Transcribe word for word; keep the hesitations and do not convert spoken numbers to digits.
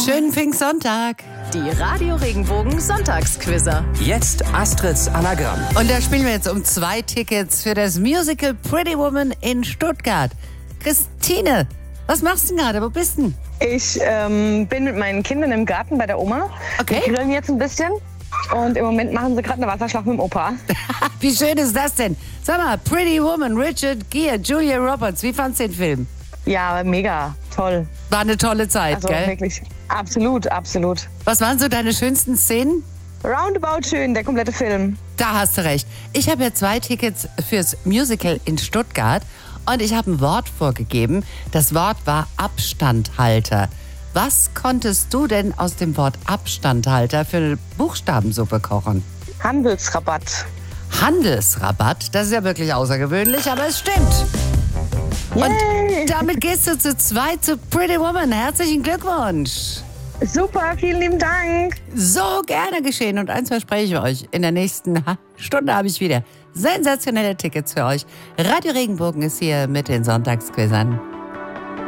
Schönen Pfingstsonntag. Die Radio Regenbogen Sonntagsquizzer. Jetzt Astrids Anagramm. Und da spielen wir jetzt um zwei Tickets für das Musical Pretty Woman in Stuttgart. Christine, was machst du denn gerade? Wo bist du denn? Ich ähm, bin mit meinen Kindern im Garten bei der Oma. Okay. Wir grillen jetzt ein bisschen. Und im Moment machen sie gerade eine Wasserschlacht mit dem Opa. Wie schön ist das denn? Sag mal, Pretty Woman, Richard Gere, Julia Roberts, wie fandst du den Film? Ja, mega, toll. War eine tolle Zeit, Also gell? wirklich, absolut, absolut. Was waren so deine schönsten Szenen? Roundabout schön, der komplette Film. Da hast du recht. Ich habe ja zwei Tickets fürs Musical in Stuttgart und ich habe ein Wort vorgegeben. Das Wort war Abstandhalter. Was konntest du denn aus dem Wort Abstandhalter für eine Buchstabensuppe kochen? Handelsrabatt. Handelsrabatt, das ist ja wirklich außergewöhnlich, aber es stimmt. Yay. Und damit gehst du zu zweit zu Pretty Woman. Herzlichen Glückwunsch. Super, vielen lieben Dank. So gerne geschehen. Und eins verspreche ich euch, in der nächsten Stunde habe ich wieder sensationelle Tickets für euch. Radio Regenbogen ist hier mit den Sonntagsquizzern.